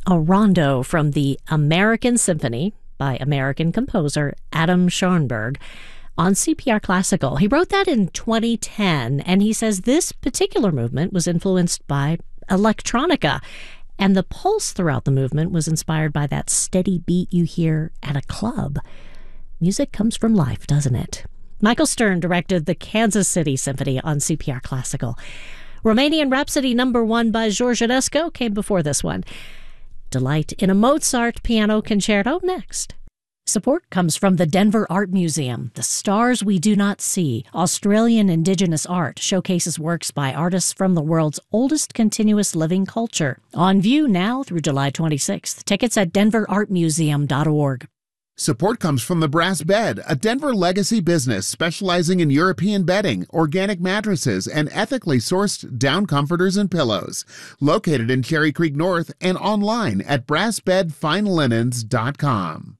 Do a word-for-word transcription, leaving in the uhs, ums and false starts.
a rondo from the American Symphony by American composer Adam Schoenberg on C P R Classical. He wrote that in twenty ten, and he says this particular movement was influenced by electronica, and the pulse throughout the movement was inspired by that steady beat you hear at a club. Music comes from life, doesn't it? Michael Stern directed the Kansas City Symphony on C P R Classical. Romanian Rhapsody Number One by George Enescu came before this one. Delight in a Mozart piano concerto next. Support comes from the Denver Art Museum. The Stars We Do Not See, Australian Indigenous art, showcases works by artists from the world's oldest continuous living culture. On view now through July twenty-sixth. Tickets at denver art museum dot org. Support comes from the Brass Bed, a Denver legacy business specializing in European bedding, organic mattresses, and ethically sourced down comforters and pillows. Located in Cherry Creek North and online at brass bed fine linens dot com.